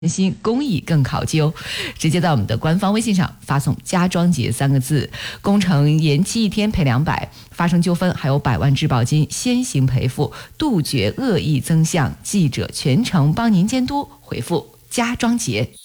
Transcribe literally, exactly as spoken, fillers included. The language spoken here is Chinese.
心，公益更考究，直接到我们的官方微信上发送"家装节"三个字，工程延期一天赔两百，发生纠纷还有百万质保金先行赔付，杜绝恶意增项，记者全程帮您监督。回复"家装节"。